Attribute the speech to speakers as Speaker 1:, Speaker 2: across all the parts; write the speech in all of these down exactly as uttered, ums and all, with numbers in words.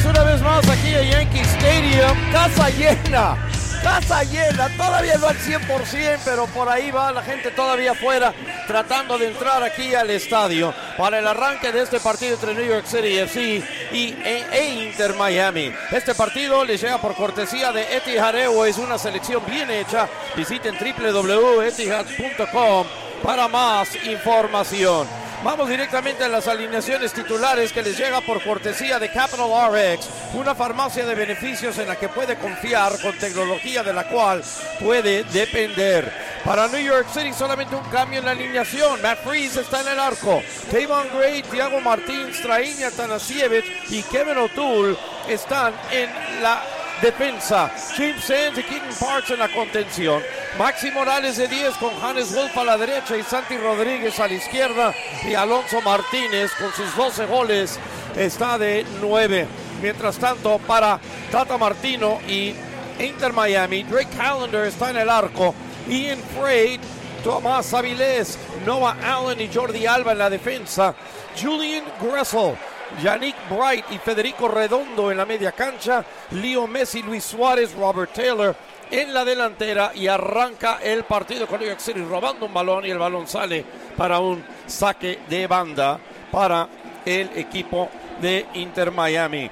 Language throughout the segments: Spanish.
Speaker 1: Estamos una vez más aquí en Yankee Stadium, casa llena, casa llena, todavía no al cien por ciento, pero por ahí va la gente todavía afuera tratando de entrar aquí al estadio para el arranque de este partido entre New York City F C y e, e Inter Miami. Este partido les llega por cortesía de Etihad Airways, una selección bien hecha. Visiten doble u doble u doble u punto etihad punto com para más información. Vamos directamente a las alineaciones titulares que les llega por cortesía de Capital R X, una farmacia de beneficios en la que puede confiar con tecnología de la cual puede depender. Para New York City solamente un cambio en la alineación. Matt Freese está en el arco. Tavon Gray, Thiago Martins, Strahinja Atanasievich y Kevin O'Toole están en la defensa. James Sands y Keaton Parks en la contención. Maxi Morales de diez con Hannes Wolf a la derecha y Santi Rodríguez a la izquierda. Y Alonso Martínez con sus doce goles está de nueve. Mientras tanto, para Tata Martino y Inter Miami, Drake Callender está en el arco. Ian Frey, Tomás Avilés, Noah Allen y Jordi Alba en la defensa. Julian Gressel, Yannick Bright y Federico Redondo en la media cancha. Leo Messi, Luis Suárez, Robert Taylor en la delantera, y arranca el partido con New York City robando un balón y el balón sale para un saque de banda para el equipo de Inter Miami.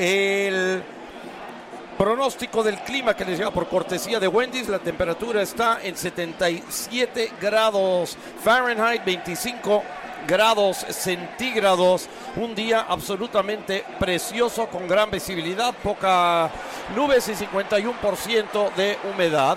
Speaker 1: El pronóstico del clima que les llega por cortesía de Wendy's: la temperatura está en setenta y siete grados Fahrenheit, veinticinco grados centígrados, un día absolutamente precioso con gran visibilidad, poca nubes y cincuenta y uno por ciento de humedad.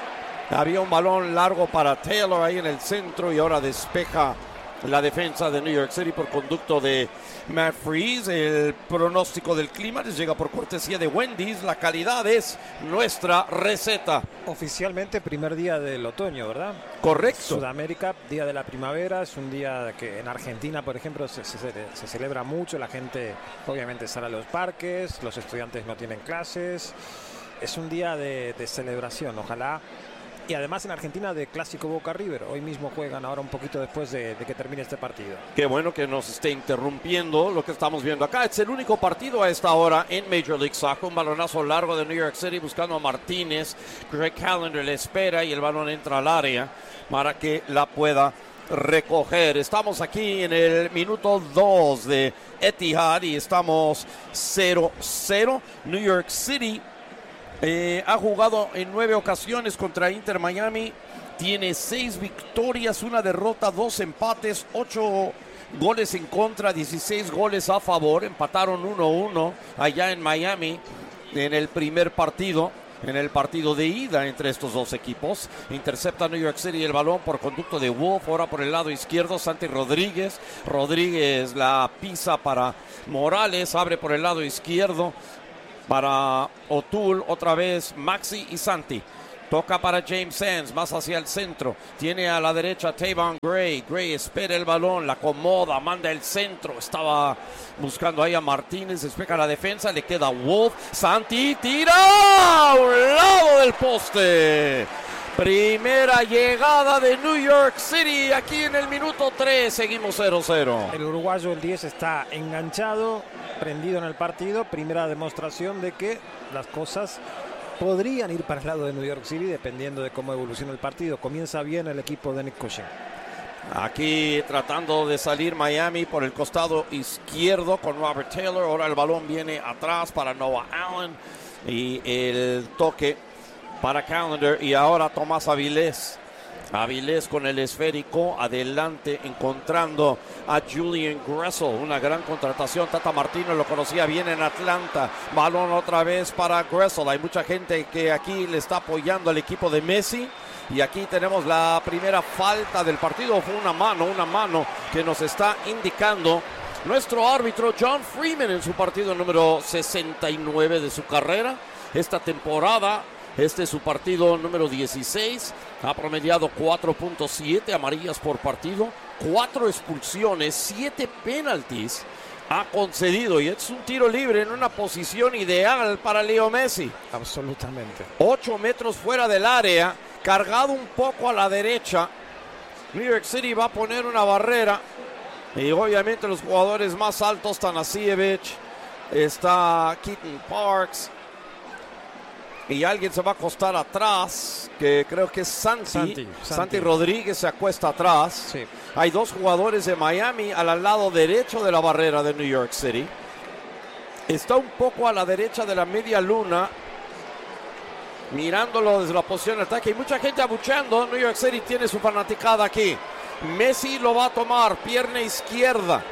Speaker 1: Había un balón largo para Taylor ahí en el centro y ahora despeja la defensa de New York City por conducto de Matt Freese. El pronóstico del clima les llega por cortesía de Wendy's. La calidad es nuestra receta.
Speaker 2: Oficialmente primer día del otoño, ¿verdad?
Speaker 1: Correcto.
Speaker 2: Sudamérica, día de la primavera. Es un día que en Argentina, por ejemplo, se, se, se celebra mucho. La gente obviamente sale a los parques, los estudiantes no tienen clases. Es un día de, de celebración, ojalá. Y además en Argentina de clásico Boca River. Hoy mismo juegan ahora un poquito después de, de que termine este partido.
Speaker 1: Qué bueno que nos esté interrumpiendo lo que estamos viendo acá. Es el único partido a esta hora en Major League Soccer. Un balonazo largo de New York City buscando a Martínez. Greg Callender le espera y el balón entra al área para que la pueda recoger. Estamos aquí en el minuto dos de Etihad y estamos cero cero. New York City Eh, ha jugado en nueve ocasiones contra Inter Miami, tiene seis victorias, una derrota, dos empates, ocho goles en contra, dieciséis goles a favor. Empataron uno uno allá en Miami en el primer partido, en el partido de ida entre estos dos equipos. Intercepta New York City el balón por conducto de Wolf, ahora por el lado izquierdo Santi Rodríguez. Rodríguez la pisa para Morales, abre por el lado izquierdo para O'Toole, otra vez Maxi y Santi. Toca para James Sands, más hacia el centro. Tiene a la derecha Tavon Gray. Gray espera el balón, la acomoda, manda el centro. Estaba buscando ahí a Martínez, despeja la defensa, le queda Wolf. Santi tira a un lado del poste. Primera llegada de New York City aquí en el minuto tres. Seguimos cero cero.
Speaker 2: El uruguayo, el diez, está enganchado, prendido en el partido. Primera demostración de que las cosas podrían ir para el lado de New York City dependiendo de cómo evoluciona el partido. Comienza bien el equipo de Nick Cushing.
Speaker 1: Aquí tratando de salir Miami por el costado izquierdo con Robert Taylor. Ahora el balón viene atrás para Noah Allen y el toque para Callender, y ahora Tomás Avilés. Avilés con el esférico adelante, encontrando a Julian Gressel. Una gran contratación. Tata Martino lo conocía bien en Atlanta. Balón otra vez para Gressel. Hay mucha gente que aquí le está apoyando al equipo de Messi. Y aquí tenemos la primera falta del partido. Fue una mano, una mano que nos está indicando nuestro árbitro John Freeman en su partido número sesenta y nueve de su carrera esta temporada. Este es su partido número dieciséis. Ha promediado cuatro punto siete amarillas por partido, cuatro expulsiones, siete penaltis ha concedido, y es un tiro libre en una posición ideal para Leo Messi.
Speaker 2: Absolutamente.
Speaker 1: ocho metros fuera del área, cargado un poco a la derecha. New York City va a poner una barrera y obviamente los jugadores más altos, Atanasievich está Keaton Parks. Y alguien se va a acostar atrás, que creo que es Santi.
Speaker 2: Santi,
Speaker 1: Santi.
Speaker 2: Santi.
Speaker 1: Rodríguez se acuesta atrás.
Speaker 2: Sí.
Speaker 1: Hay dos jugadores de Miami al lado derecho de la barrera de New York City. Está un poco a la derecha de la media luna, mirándolo desde la posición de ataque. Y mucha gente abucheando. New York City tiene su fanaticada aquí. Messi lo va a tomar, pierna izquierda.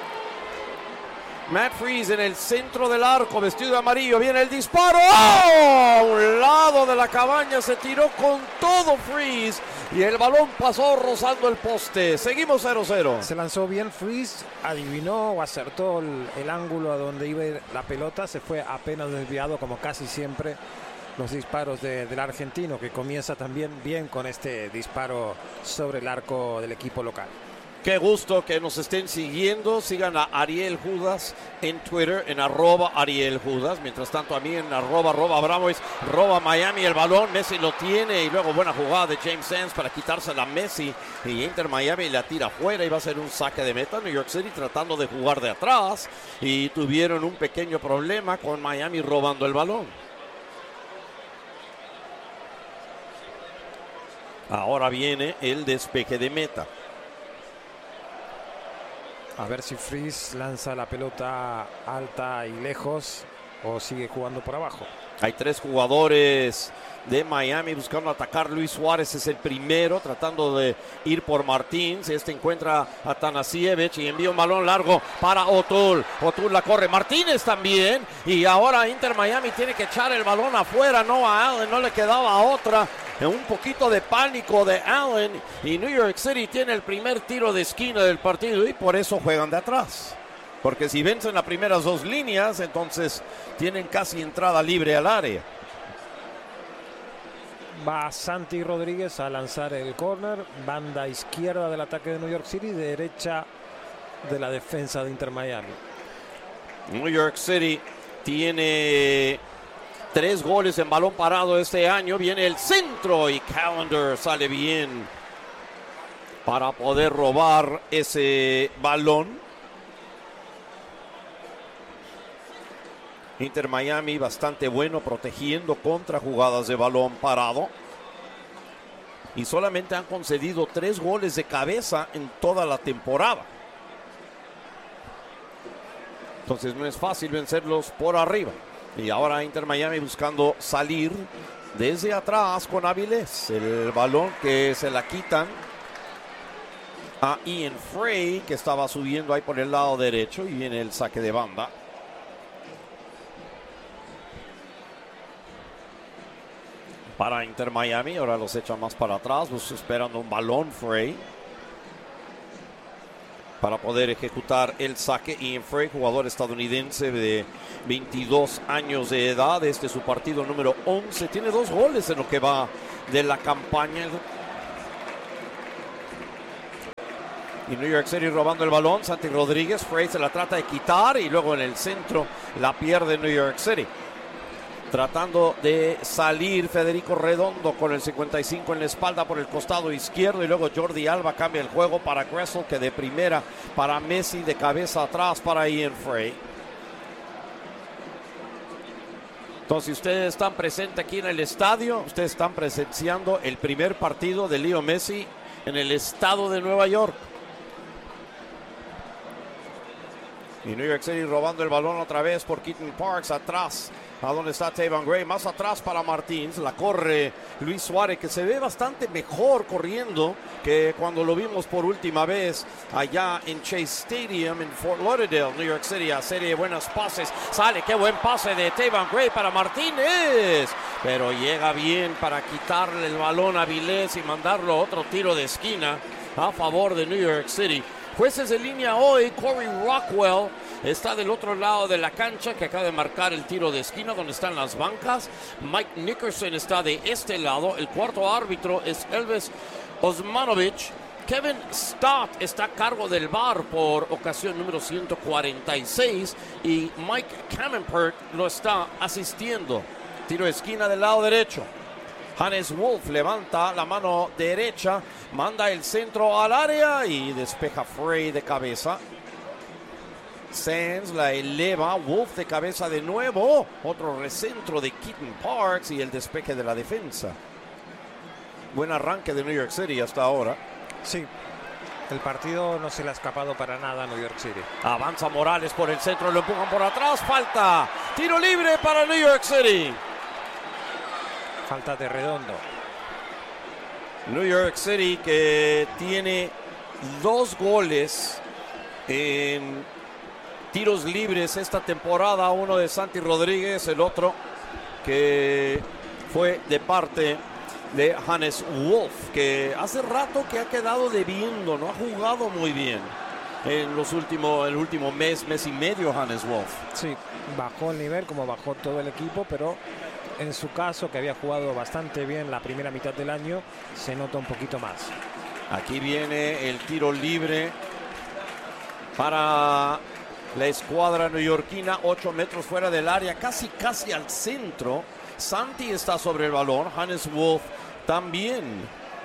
Speaker 1: Matt Freese en el centro del arco, vestido de amarillo. Viene el disparo. ¡Oh! A un lado de la cabaña se tiró con todo Freese. Y el balón pasó rozando el poste. Seguimos cero cero.
Speaker 2: Se lanzó bien Freese, adivinó o acertó el, el ángulo a donde iba a ir la pelota. Se fue apenas desviado, como casi siempre los disparos de, del argentino, que comienza también bien con este disparo sobre el arco del equipo local.
Speaker 1: Qué gusto que nos estén siguiendo. Sigan a Ariel Judas en Twitter, en arroba Ariel Judas. Mientras tanto, a mí en arroba, arroba Abramovich, roba Miami el balón. Messi lo tiene y luego buena jugada de James Sands para quitársela a Messi. Y Inter Miami la tira afuera y va a ser un saque de meta. New York City tratando de jugar de atrás y tuvieron un pequeño problema con Miami robando el balón. Ahora viene el despeje de meta.
Speaker 2: A ver si Freese lanza la pelota alta y lejos o sigue jugando por abajo.
Speaker 1: Hay tres jugadores de Miami buscando atacar. Luis Suárez es el primero, tratando de ir por Martins. Este encuentra a Tanasiewicz y envía un balón largo para O'Toole. O'Toole la corre. Martínez también. Y ahora Inter Miami tiene que echar el balón afuera. No a Allen, no le quedaba otra. Un poquito de pánico de Allen. Y New York City tiene el primer tiro de esquina del partido y por eso juegan de atrás. Porque si vencen las primeras dos líneas, entonces tienen casi entrada libre al área.
Speaker 2: Va Santi Rodríguez a lanzar el córner. Banda izquierda del ataque de New York City, derecha de la defensa de Inter Miami.
Speaker 1: New York City tiene tres goles en balón parado este año. Viene el centro y Callender sale bien para poder robar ese balón. Inter Miami bastante bueno protegiendo contra jugadas de balón parado. Y solamente han concedido tres goles de cabeza en toda la temporada. Entonces no es fácil vencerlos por arriba. Y ahora Inter Miami buscando salir desde atrás con Avilés. El balón que se la quitan a Ian Frey, que estaba subiendo ahí por el lado derecho. Y viene el saque de banda. Para Inter Miami, ahora los echa más para atrás, pues esperando un balón Frey para poder ejecutar el saque. Ian Frey, jugador estadounidense de veintidós años de edad, este es su partido número once, tiene dos goles en lo que va de la campaña. Y New York City robando el balón, Santi Rodríguez, Frey se la trata de quitar y luego en el centro la pierde New York City. Tratando de salir Federico Redondo con el cincuenta y cinco en la espalda por el costado izquierdo. Y luego Jordi Alba cambia el juego para Gressel, que de primera para Messi, de cabeza atrás para Ian Frey. Entonces ustedes están presentes aquí en el estadio. Ustedes están presenciando el primer partido de Leo Messi en el estado de Nueva York. Y New York City robando el balón otra vez por Keaton Parks atrás. A donde está Tavon Gray, más atrás para Martins, la corre Luis Suárez, que se ve bastante mejor corriendo que cuando lo vimos por última vez allá en Chase Stadium en Fort Lauderdale, New York City. A serie de buenos pases, sale, qué buen pase de Tavon Gray para Martínez, pero llega bien para quitarle el balón a Vilés y mandarlo a otro tiro de esquina a favor de New York City. Jueces de línea hoy, Corey Rockwell está del otro lado de la cancha, que acaba de marcar el tiro de esquina donde están las bancas. Mike Nickerson está de este lado. El cuarto árbitro es Elvis Osmanovic. Kevin Stott está a cargo del V A R por ocasión número ciento cuarenta y seis y Mike Camempert lo está asistiendo. Tiro de esquina del lado derecho. Hannes Wolf levanta la mano derecha, manda el centro al área y despeja Frey de cabeza. Sands la eleva, Wolf de cabeza de nuevo, otro recentro de Keaton Parks y el despeje de la defensa. Buen arranque de New York City hasta ahora.
Speaker 2: Sí, el partido no se le ha escapado para nada a New York City.
Speaker 1: Avanza Morales por el centro, lo empujan por atrás, falta, tiro libre para New York City.
Speaker 2: Falta de Redondo.
Speaker 1: New York City que tiene dos goles en tiros libres esta temporada, uno de Santi Rodríguez, el otro que fue de parte de Hannes Wolf, que hace rato que ha quedado debiendo, no ha jugado muy bien en los últimos, el último mes, mes y medio Hannes Wolf.
Speaker 2: Sí, bajó el nivel como bajó todo el equipo, pero en su caso, que había jugado bastante bien la primera mitad del año, se nota un poquito más.
Speaker 1: Aquí viene el tiro libre para la escuadra neoyorquina, ocho metros fuera del área, casi casi al centro. Santi está sobre el balón, Hannes Wolf también.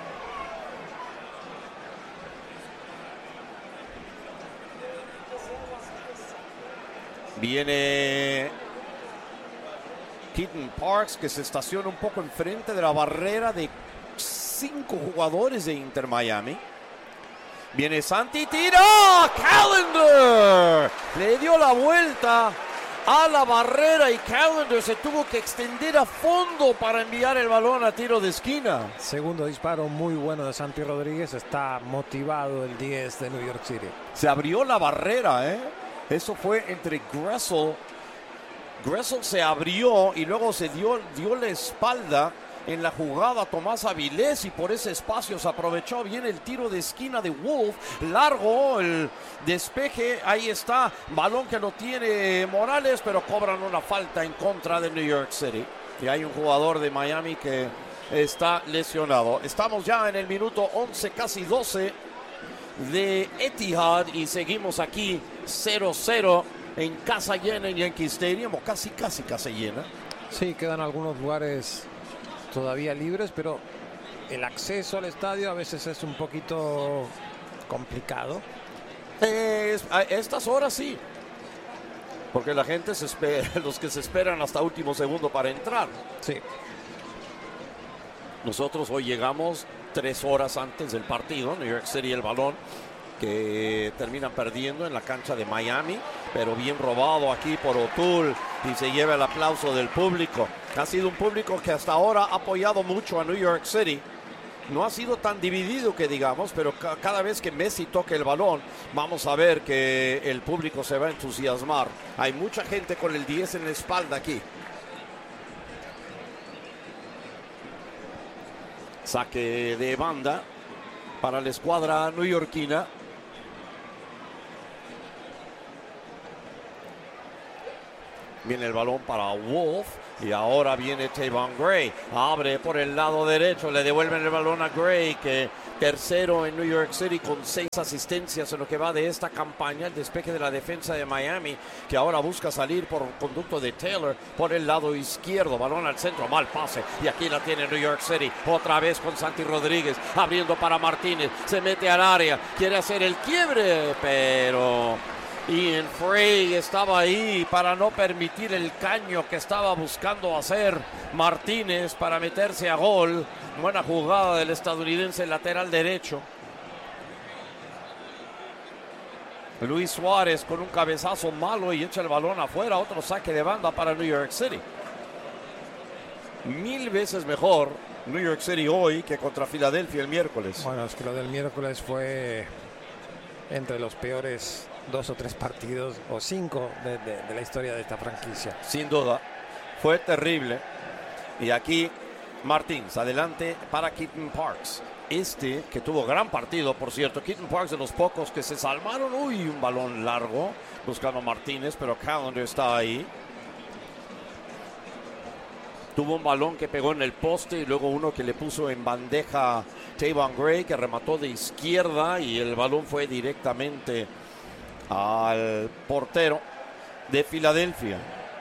Speaker 1: Viene Keaton Parks, que se estaciona un poco enfrente de la barrera de cinco jugadores de Inter Miami. Viene Santi, tira, Callender le dio la vuelta a la barrera y Callender se tuvo que extender a fondo para enviar el balón a tiro de esquina.
Speaker 2: Segundo disparo muy bueno de Santi Rodríguez, está motivado el diez de New York City.
Speaker 1: Se abrió la barrera, ¿eh? Eso fue entre Gressel. Gressel se abrió y luego se dio, dio la espalda en la jugada a Tomás Avilés y por ese espacio se aprovechó bien el tiro de esquina de Wolf. Largo el despeje, ahí está, balón que lo tiene Morales, pero cobran una falta en contra de New York City. Y hay un jugador de Miami que está lesionado. Estamos ya en el minuto once, casi doce de Etihad y seguimos aquí cero cero en casa llena en Yankee Stadium, o casi casi casa llena.
Speaker 2: Sí, quedan algunos lugares todavía libres, pero el acceso al estadio a veces es un poquito complicado.
Speaker 1: Es, a estas horas sí, porque la gente se espera, los que se esperan hasta último segundo para entrar.
Speaker 2: Sí.
Speaker 1: Nosotros hoy llegamos tres horas antes del partido. New York City el balón que terminan perdiendo en la cancha de Miami, pero bien robado aquí por O'Toole y se lleva el aplauso del público. Ha sido un público que hasta ahora ha apoyado mucho a New York City. No ha sido tan dividido que digamos, pero ca cada vez que Messi toque el balón, vamos a ver que el público se va a entusiasmar. Hay mucha gente con el diez en la espalda aquí. Saque de banda para la escuadra neoyorquina. Viene el balón para Wolf y ahora viene Tavon Gray. Abre por el lado derecho, le devuelven el balón a Gray, que tercero en New York City con seis asistencias en lo que va de esta campaña. El despeje de la defensa de Miami, que ahora busca salir por conducto de Taylor por el lado izquierdo. Balón al centro, mal pase. Y aquí la tiene New York City. Otra vez con Santi Rodríguez abriendo para Martínez. Se mete al área, quiere hacer el quiebre, pero Ian Frey estaba ahí para no permitir el caño que estaba buscando hacer Martínez para meterse a gol. Buena jugada del estadounidense lateral derecho. Luis Suárez con un cabezazo malo y echa el balón afuera. Otro saque de banda para New York City. Mil veces mejor New York City hoy que contra Filadelfia el miércoles.
Speaker 2: Bueno, es que lo del miércoles fue entre los peores dos o tres partidos o cinco de, de, de la historia de esta franquicia.
Speaker 1: Sin duda, fue terrible. Y aquí Martins adelante para Keaton Parks. Este que tuvo gran partido, por cierto. Keaton Parks de los pocos que se salvaron. Uy, un balón largo buscando a Martínez, pero Callender está ahí. Tuvo un balón que pegó en el poste y luego uno que le puso en bandeja Tavon Gray, que remató de izquierda y el balón fue directamente al portero de Filadelfia.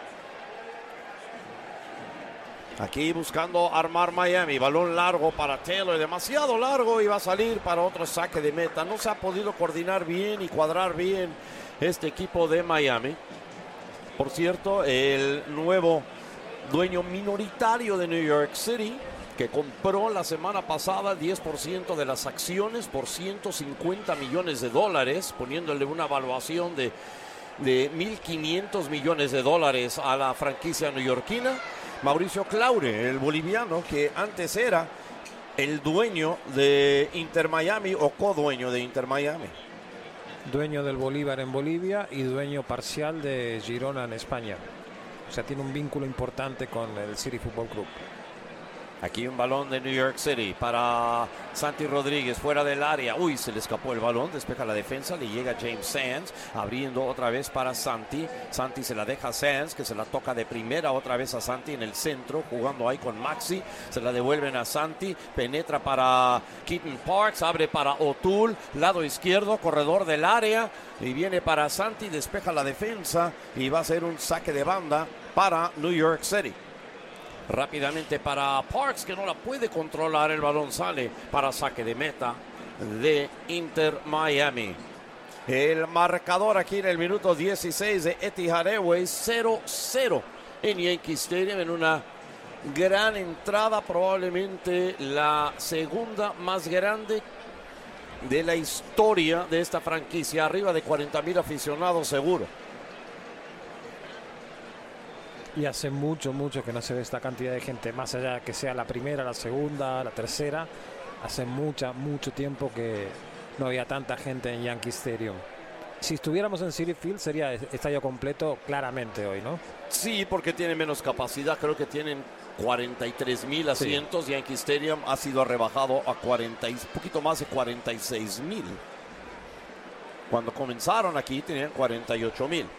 Speaker 1: Aquí buscando armar Miami. Balón largo para Taylor, demasiado largo y va a salir para otro saque de meta. No se ha podido coordinar bien y cuadrar bien este equipo de Miami. Por cierto, el nuevo dueño minoritario de New York City, que compró la semana pasada diez por ciento de las acciones por ciento cincuenta millones de dólares, poniéndole una evaluación de, de mil quinientos millones de dólares a la franquicia neoyorquina. Mauricio Claure, el boliviano, que antes era el dueño de Inter Miami o codueño de Inter Miami.
Speaker 2: Dueño del Bolívar en Bolivia y dueño parcial de Girona en España. O sea, tiene un vínculo importante con el City Football Club.
Speaker 1: Aquí un balón de New York City para Santi Rodríguez fuera del área. Uy, se le escapó el balón, despeja la defensa, le llega James Sands, abriendo otra vez para Santi. Santi se la deja a Sands, que se la toca de primera otra vez a Santi en el centro, jugando ahí con Maxi. Se la devuelven a Santi, penetra para Keaton Parks, abre para O'Toole, lado izquierdo, corredor del área, y viene para Santi, despeja la defensa y va a ser un saque de banda para New York City. Rápidamente para Parks, que no la puede controlar. El balón sale para saque de meta de Inter Miami. El marcador aquí en el minuto dieciséis de Etihad Airways, cero cero en Yankee Stadium, en una gran entrada, probablemente la segunda más grande de la historia de esta franquicia. Arriba de cuarenta mil aficionados seguro.
Speaker 2: Y hace mucho, mucho que no se ve esta cantidad de gente, más allá de que sea la primera, la segunda, la tercera. Hace mucha, mucho tiempo que no había tanta gente en Yankee Stadium. Si estuviéramos en Citi Field sería estadio completo claramente hoy, ¿no?
Speaker 1: Sí, porque tiene menos capacidad, creo que tienen cuarenta y tres mil asientos. Sí. Yankee Stadium ha sido rebajado a cuarenta, un poquito más de cuarenta y seis mil. Cuando comenzaron aquí tenían cuarenta y ocho mil.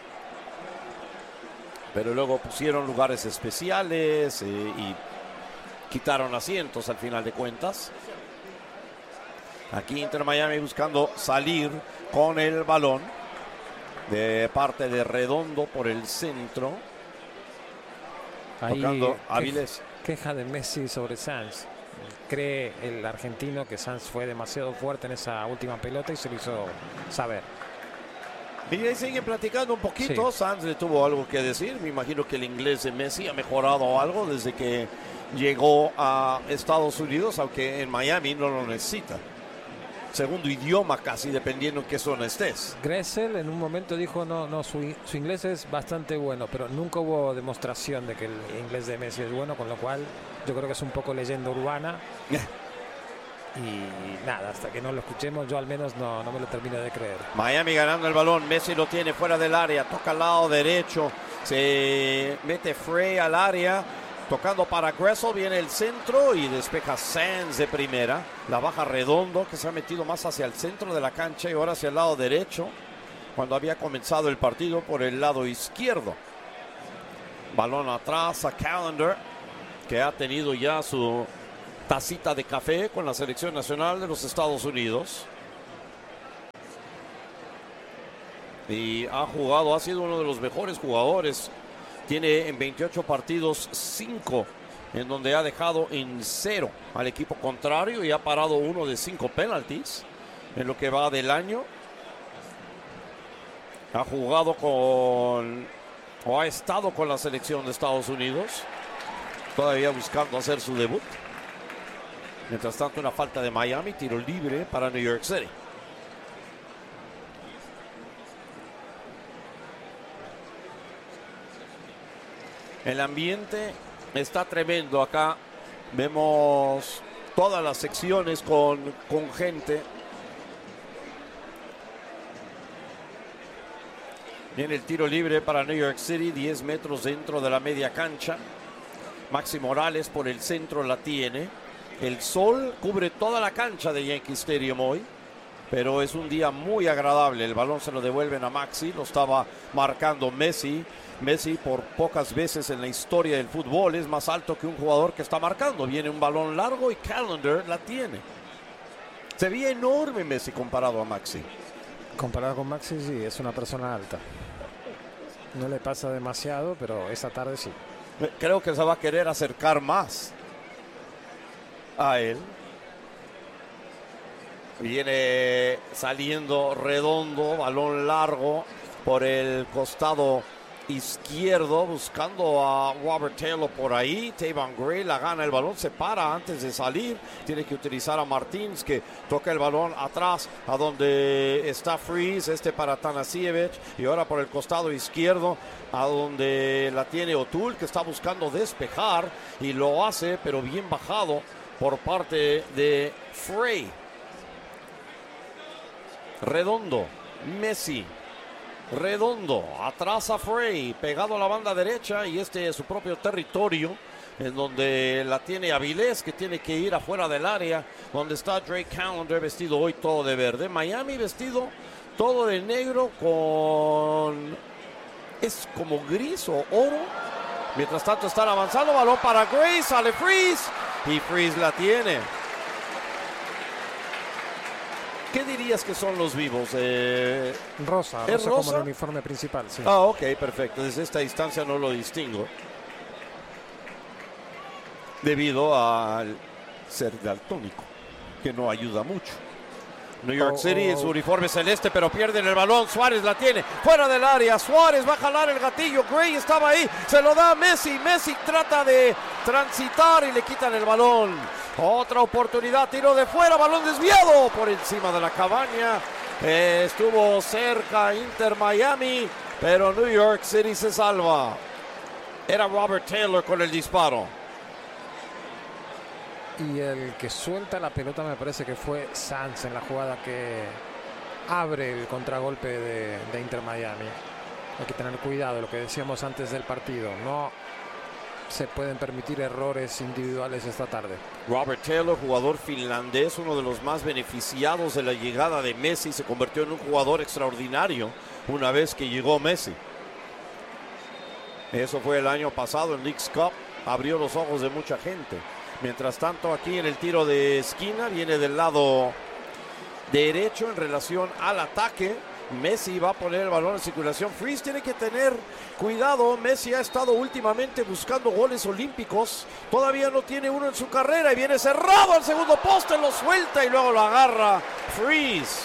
Speaker 1: Pero luego pusieron lugares especiales eh, y quitaron asientos al final de cuentas. Aquí Inter Miami buscando salir con el balón de parte de Redondo por el centro.
Speaker 2: Ahí
Speaker 1: tocando Áviles.
Speaker 2: Queja de Messi sobre Sanz. Cree el argentino que Sanz fue demasiado fuerte en esa última pelota y se lo hizo saber.
Speaker 1: Y ahí siguen platicando un poquito. Sí. Sanz le tuvo algo que decir. Me imagino que el inglés de Messi ha mejorado algo desde que llegó a Estados Unidos, aunque en Miami no lo necesita. Segundo idioma casi, dependiendo en qué zona estés.
Speaker 2: Gressel en un momento dijo, no, no, su, su inglés es bastante bueno, pero nunca hubo demostración de que el inglés de Messi es bueno, con lo cual yo creo que es un poco leyenda urbana. Y nada, hasta que no lo escuchemos, yo al menos no, no me lo termino de creer.
Speaker 1: Miami ganando el balón, Messi lo tiene fuera del área, toca al lado derecho, se mete Frey al área, tocando para Gressel, viene el centro y despeja Sands de primera. La baja Redondo, que se ha metido más hacia el centro de la cancha y ahora hacia el lado derecho, cuando había comenzado el partido por el lado izquierdo. Balón atrás a Callender, que ha tenido ya su tacita de café con la selección nacional de los Estados Unidos. Y ha jugado, ha sido uno de los mejores jugadores. Tiene en veintiocho partidos cinco en donde ha dejado en cero al equipo contrario y ha parado uno de cinco penaltis en lo que va del año. Ha jugado con, o ha estado con la selección de Estados Unidos, todavía buscando hacer su debut. Mientras tanto, una falta de Miami, tiro libre para New York City. El ambiente está tremendo acá. Vemos todas las secciones con, con gente. Viene el tiro libre para New York City, diez metros dentro de la media cancha. Maxi Morales por el centro la tiene. El sol cubre toda la cancha de Yankee Stadium hoy, pero es un día muy agradable. El balón se lo devuelven a Maxi, lo estaba marcando Messi. Messi por pocas veces en la historia del fútbol es más alto que un jugador que está marcando. Viene un balón largo y Callender la tiene. Se ve enorme Messi comparado a Maxi.
Speaker 2: Comparado con Maxi, sí, es una persona alta. No le pasa demasiado, pero esta tarde sí.
Speaker 1: Creo que se va a querer acercar más a él. Viene saliendo Redondo, balón largo por el costado izquierdo, buscando a Robert Taylor por ahí. Tayban Gray la gana el balón, se para antes de salir, tiene que utilizar a Martins, que toca el balón atrás a donde está Freeze, este para Tanasiewicz, y ahora por el costado izquierdo a donde la tiene O'Toole, que está buscando despejar y lo hace, pero bien bajado por parte de Frey. Redondo, Messi, Redondo, atrás a Frey, pegado a la banda derecha, y este es su propio territorio, en donde la tiene Avilés, que tiene que ir afuera del área, donde está Drake Callender, vestido hoy todo de verde. Miami vestido todo de negro con... es como gris o oro. Mientras tanto están avanzando, balón para Gray, sale Freeze, y Freeze la tiene. ¿Qué dirías que son los vivos? Eh,
Speaker 2: rosa,
Speaker 1: ¿es
Speaker 2: rosa,
Speaker 1: rosa
Speaker 2: como el uniforme principal, sí.
Speaker 1: Ah, ok, perfecto. Desde esta distancia no lo distingo, debido al ser daltónico, que no ayuda mucho. New York
Speaker 2: Oh,
Speaker 1: City
Speaker 2: oh.
Speaker 1: en su uniforme celeste, pero pierden el balón. Suárez la tiene fuera del área. Suárez va a jalar el gatillo. Gray estaba ahí, se lo da a Messi. Messi trata de transitar y le quitan el balón. Otra oportunidad, tiro de fuera, balón desviado por encima de la cabaña. Eh, estuvo cerca Inter Miami, pero New York City se salva. Era Robert Taylor con el disparo.
Speaker 2: Y el que suelta la pelota me parece que fue Sanz en la jugada que abre el contragolpe de, de Inter Miami. Hay que tener cuidado, lo que decíamos antes del partido. No se pueden permitir errores individuales esta tarde.
Speaker 1: Robert Taylor, jugador finlandés, uno de los más beneficiados de la llegada de Messi, se convirtió en un jugador extraordinario una vez que llegó Messi. Eso fue el año pasado en Leagues Cup, abrió los ojos de mucha gente. Mientras tanto, aquí en el tiro de esquina, viene del lado derecho en relación al ataque. Messi va a poner el balón en circulación. Freeze tiene que tener cuidado. Messi ha estado últimamente buscando goles olímpicos. Todavía no tiene uno en su carrera y viene cerrado al segundo poste, lo suelta y luego lo agarra Freeze.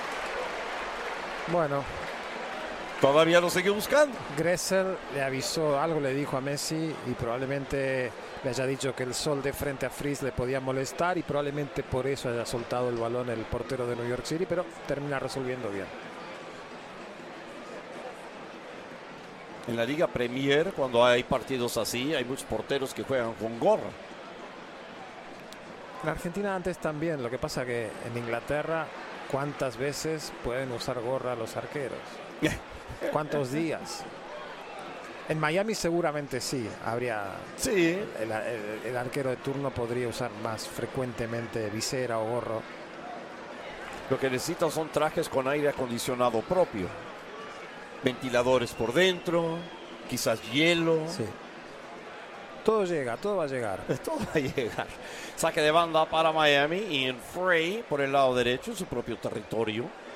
Speaker 2: Bueno,
Speaker 1: todavía lo sigue buscando.
Speaker 2: Gressel le avisó, algo le dijo a Messi y probablemente le haya dicho que el sol de frente a Freeze le podía molestar y probablemente por eso haya soltado el balón el portero de New York City, pero termina resolviendo bien.
Speaker 1: En la Liga Premier, cuando hay partidos así, hay muchos porteros que juegan con gorra.
Speaker 2: En Argentina antes también, lo que pasa que en Inglaterra, ¿cuántas veces pueden usar gorra los arqueros? ¿Cuántos días? En Miami seguramente sí, habría...
Speaker 1: Sí.
Speaker 2: El, el, el arquero de turno podría usar más frecuentemente visera o gorro.
Speaker 1: Lo que necesitan son trajes con aire acondicionado propio. Ventiladores por dentro, quizás hielo.
Speaker 2: Sí. Todo llega, todo va a llegar.
Speaker 1: Todo va a llegar. Saque de banda para Miami y en Frey por el lado derecho, en su propio territorio.